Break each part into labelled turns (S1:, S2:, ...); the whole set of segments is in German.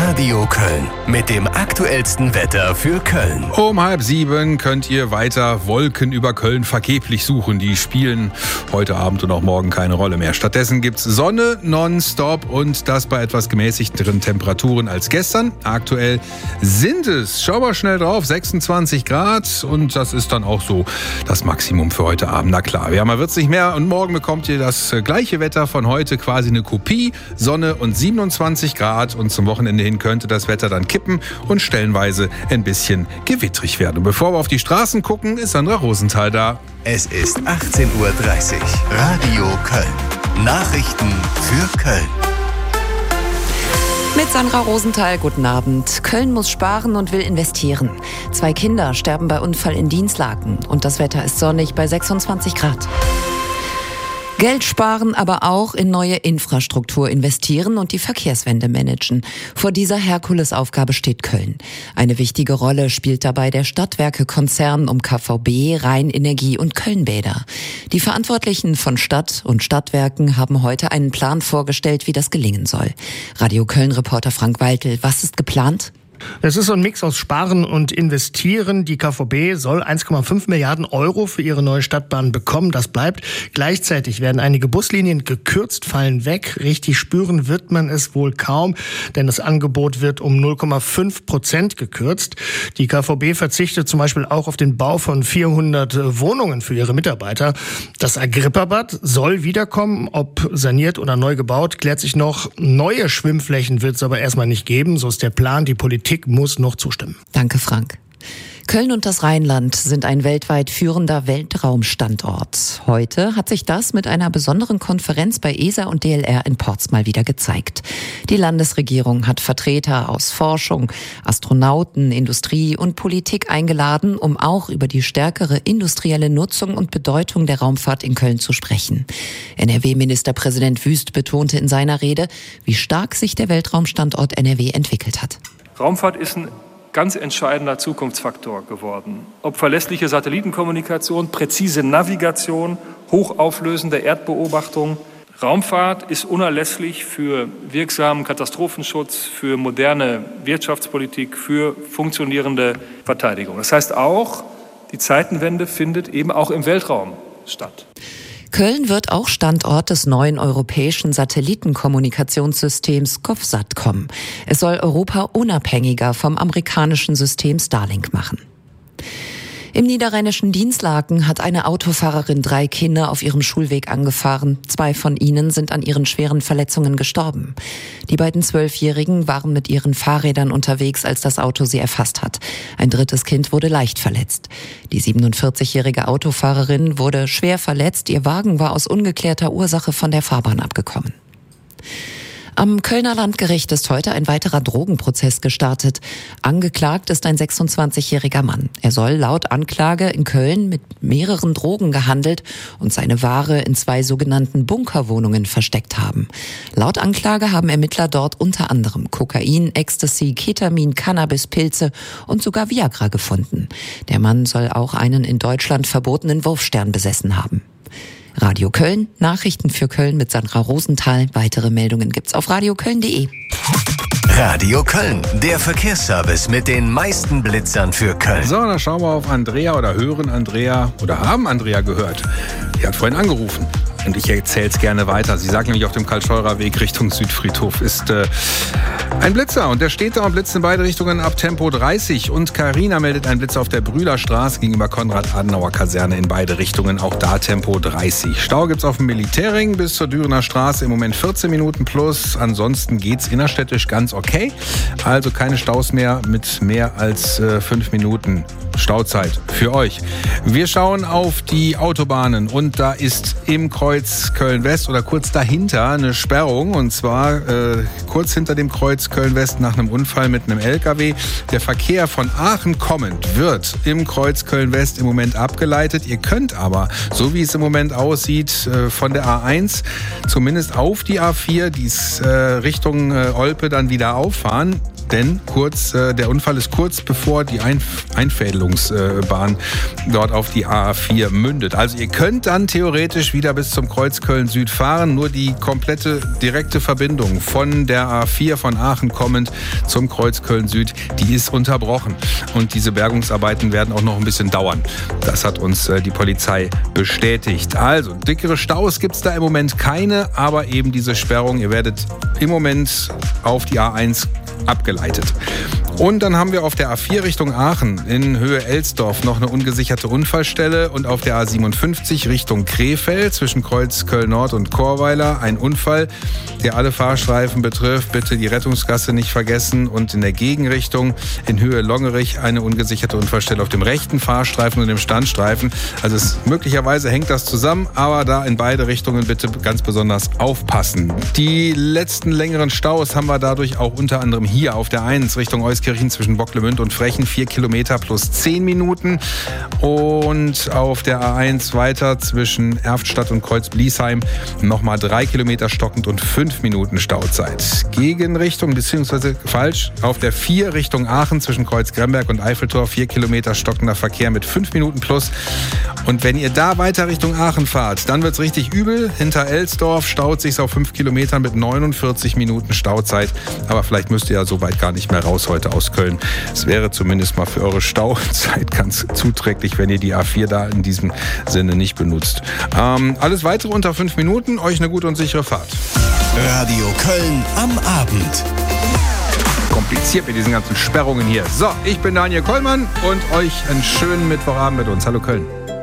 S1: Radio Köln mit dem aktuellsten Wetter für Köln.
S2: Um 6:30 könnt ihr weiter Wolken über Köln vergeblich suchen. Die spielen heute Abend und auch morgen keine Rolle mehr. Stattdessen gibt's Sonne nonstop und das bei etwas gemäßigteren Temperaturen als gestern. Aktuell sind es, schau mal schnell drauf, 26 Grad und das ist dann auch so das Maximum für heute Abend. Na klar, wärmer wird's nicht mehr und morgen bekommt ihr das gleiche Wetter von heute, quasi eine Kopie, Sonne und 27 Grad und zum Wochenende hin könnte das Wetter dann kippen und stellenweise ein bisschen gewittrig werden. Und bevor wir auf die Straßen gucken, ist Sandra Rosenthal da.
S1: Es ist 18:30 Uhr. Radio Köln. Nachrichten für Köln.
S3: Mit Sandra Rosenthal, guten Abend. Köln muss sparen und will investieren. 2 Kinder sterben bei Unfall in Dinslaken und das Wetter ist sonnig bei 26 Grad. Geld sparen, aber auch in neue Infrastruktur investieren und die Verkehrswende managen. Vor dieser Herkulesaufgabe steht Köln. Eine wichtige Rolle spielt dabei der Stadtwerke-Konzern um KVB, Rheinenergie und Kölnbäder. Die Verantwortlichen von Stadt und Stadtwerken haben heute einen Plan vorgestellt, wie das gelingen soll. Radio Köln-Reporter Frank Waltel, was ist geplant?
S4: Es ist so ein Mix aus Sparen und Investieren. Die KVB soll 1,5 Milliarden Euro für ihre neue Stadtbahn bekommen. Das bleibt. Gleichzeitig werden einige Buslinien gekürzt, fallen weg. Richtig spüren wird man es wohl kaum, denn das Angebot wird um 0,5% gekürzt. Die KVB verzichtet zum Beispiel auch auf den Bau von 400 Wohnungen für ihre Mitarbeiter. Das Agrippabad soll wiederkommen. Ob saniert oder neu gebaut, klärt sich noch. Neue Schwimmflächen wird es aber erstmal nicht geben. So ist der Plan. Die Politik muss noch zustimmen.
S3: Danke, Frank. Köln und das Rheinland sind ein weltweit führender Weltraumstandort. Heute hat sich das mit einer besonderen Konferenz bei ESA und DLR in Porz mal wieder gezeigt. Die Landesregierung hat Vertreter aus Forschung, Astronauten, Industrie und Politik eingeladen, um auch über die stärkere industrielle Nutzung und Bedeutung der Raumfahrt in Köln zu sprechen. NRW-Ministerpräsident Wüst betonte in seiner Rede, wie stark sich der Weltraumstandort NRW entwickelt hat.
S5: Raumfahrt ist ein ganz entscheidender Zukunftsfaktor geworden. Ob verlässliche Satellitenkommunikation, präzise Navigation, hochauflösende Erdbeobachtung. Raumfahrt ist unerlässlich für wirksamen Katastrophenschutz, für moderne Wirtschaftspolitik, für funktionierende Verteidigung. Das heißt auch, die Zeitenwende findet eben auch im Weltraum statt.
S3: Köln wird auch Standort des neuen europäischen Satellitenkommunikationssystems GovSatcom. Es soll Europa unabhängiger vom amerikanischen System Starlink machen. Im niederrheinischen Dinslaken hat eine Autofahrerin 3 Kinder auf ihrem Schulweg angefahren. 2 von ihnen sind an ihren schweren Verletzungen gestorben. Die beiden 12-Jährigen waren mit ihren Fahrrädern unterwegs, als das Auto sie erfasst hat. Ein 3. Kind wurde leicht verletzt. Die 47-jährige Autofahrerin wurde schwer verletzt. Ihr Wagen war aus ungeklärter Ursache von der Fahrbahn abgekommen. Am Kölner Landgericht ist heute ein weiterer Drogenprozess gestartet. Angeklagt ist ein 26-jähriger Mann. Er soll laut Anklage in Köln mit mehreren Drogen gehandelt und seine Ware in 2 sogenannten Bunkerwohnungen versteckt haben. Laut Anklage haben Ermittler dort unter anderem Kokain, Ecstasy, Ketamin, Cannabis, Pilze und sogar Viagra gefunden. Der Mann soll auch einen in Deutschland verbotenen Wurfstern besessen haben. Radio Köln, Nachrichten für Köln mit Sandra Rosenthal. Weitere Meldungen gibt's auf radioköln.de.
S1: Radio Köln, der Verkehrsservice mit den meisten Blitzern für Köln.
S2: So, dann schauen wir auf Andrea oder hören Andrea oder haben Andrea gehört. Die hat vorhin angerufen. Und ich erzähle es gerne weiter. Sie sagt nämlich, auf dem Karl-Scheurer Weg Richtung Südfriedhof ist ein Blitzer. Und der steht da und blitzt in beide Richtungen ab Tempo 30. Und Carina meldet einen Blitzer auf der Brühlerstraße gegenüber Konrad-Adenauer-Kaserne in beide Richtungen. Auch da Tempo 30. Stau gibt's auf dem Militärring bis zur Dürener Straße im Moment 14 Minuten plus. Ansonsten geht's innerstädtisch ganz okay. Also keine Staus mehr mit mehr als 5 Minuten Stauzeit für euch. Wir schauen auf die Autobahnen und da ist im Kreuz Köln-West oder kurz dahinter eine Sperrung und zwar kurz hinter dem Kreuz Köln-West nach einem Unfall mit einem LKW. Der Verkehr von Aachen kommend wird im Kreuz Köln-West im Moment abgeleitet. Ihr könnt aber, so wie es im Moment aussieht, von der A1 zumindest auf die A4, die Richtung Olpe dann wieder auffahren. denn der Unfall ist kurz bevor die Einfädelungsbahn dort auf die A4 mündet. Also ihr könnt dann theoretisch wieder bis zum Kreuz Köln-Süd fahren, nur die komplette direkte Verbindung von der A4 von Aachen kommend zum Kreuz Köln-Süd, die ist unterbrochen. Und diese Bergungsarbeiten werden auch noch ein bisschen dauern. Das hat uns die Polizei bestätigt. Also, dickere Staus gibt es da im Moment keine, aber eben diese Sperrung. Ihr werdet im Moment auf die A1 abgeleitet. Und dann haben wir auf der A4 Richtung Aachen in Höhe Elsdorf noch eine ungesicherte Unfallstelle und auf der A57 Richtung Krefeld zwischen Kreuz Köln-Nord und Chorweiler ein Unfall, der alle Fahrstreifen betrifft. Bitte die Rettungsgasse nicht vergessen und in der Gegenrichtung in Höhe Longerich eine ungesicherte Unfallstelle auf dem rechten Fahrstreifen und dem Standstreifen. Also möglicherweise hängt das zusammen, aber da in beide Richtungen bitte ganz besonders aufpassen. Die letzten längeren Staus haben wir dadurch auch unter anderem hier auf der 1 Richtung Euskirchen zwischen Bocklemünd und Frechen 4 Kilometer plus 10 Minuten und auf der A1 weiter zwischen Erftstadt und Kreuz-Bliesheim nochmal 3 Kilometer stockend und 5 Minuten Stauzeit. Gegenrichtung, beziehungsweise falsch, auf der 4 Richtung Aachen zwischen Kreuz-Gremberg und Eiffeltor 4 Kilometer stockender Verkehr mit 5 Minuten plus. Und wenn ihr da weiter Richtung Aachen fahrt, dann wird's richtig übel. Hinter Elsdorf staut sich's auf 5 Kilometern mit 49 Minuten Stauzeit. Aber vielleicht müsst ihr ja so weit gar nicht mehr raus heute aus Köln. Es wäre zumindest mal für eure Stauzeit ganz zuträglich, wenn ihr die A4 da in diesem Sinne nicht benutzt. Alles weitere unter 5 Minuten. Euch eine gute und sichere Fahrt.
S1: Radio Köln am Abend.
S2: Kompliziert mit diesen ganzen Sperrungen hier. So, ich bin Daniel Kollmann und euch einen schönen Mittwochabend mit uns. Hallo Köln.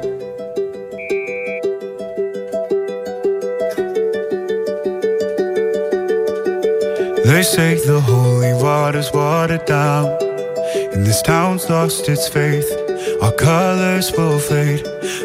S6: They say the holy water's watered down, and this town's lost its faith. Our colors will fade,